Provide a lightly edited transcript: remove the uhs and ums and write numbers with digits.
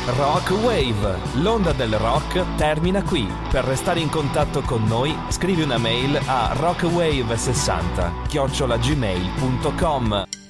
Rock Wave, l'onda del rock termina qui. Per restare in contatto con noi, scrivi una mail a rockwave60@gmail.com.